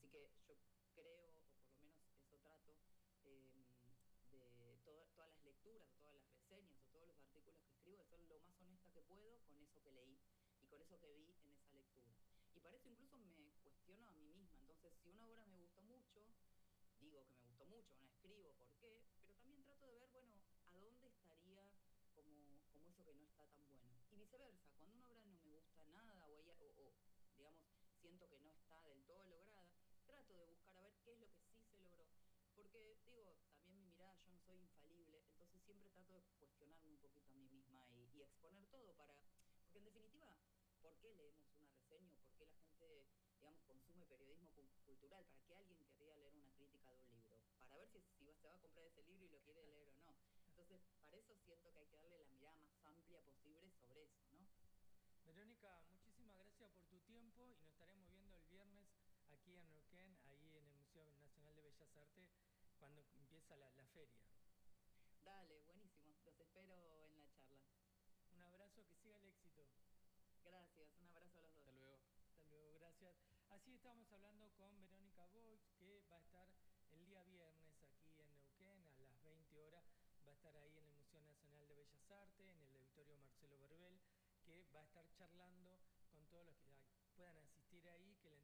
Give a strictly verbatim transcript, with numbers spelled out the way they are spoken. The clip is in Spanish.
Así que yo creo, o por lo menos eso trato, eh, de to todas las lecturas, o todas las reseñas, o todos los artículos que escribo, de ser lo más honesta que puedo con eso que leí y con eso que vi en esa lectura. Y para eso incluso me cuestiono a mí misma. Entonces, si una obra me gustó mucho, digo que me gustó mucho, no escribo por qué, pero también trato de ver, bueno, a dónde estaría como, como eso que no está tan bueno. Y viceversa, cuando una obra no me gusta nada o, ella, o, o digamos, siento que no está del todo lograda, trato de buscar a ver qué es lo que sí se logró. Porque, digo, también mi mirada, yo no soy infalible, entonces siempre trato de cuestionarme un poquito a mí misma y, y exponer todo para... Porque en definitiva, ¿por qué leemos una reseña? ¿Por qué la gente, digamos, consume periodismo cu cultural? ¿Para qué alguien querría leer una crítica de un libro? Para ver si, si se va a comprar ese libro y lo quiere leer o no. Entonces, para eso siento que hay que darle la mirada más amplia posible sobre eso, ¿no? Verónica, muchísimas gracias por tu tiempo y nos estaremos viendo el viernes aquí en Neuquén, ahí en el Museo Nacional de Bellas Artes, cuando empieza la, la feria. Dale, buenísimo. Los espero en la charla. Un abrazo, que siga el éxito. Gracias, un abrazo a los dos. Hasta luego. Hasta luego, gracias. Así estamos hablando con Verónica Boix, que va a estar el día viernes aquí en Neuquén a las veinte horas. Va a estar ahí en el Museo Nacional de Bellas Artes, en el Auditorio Marcelo Verbel, que va a estar charlando con todos los que puedan asistir ahí, que la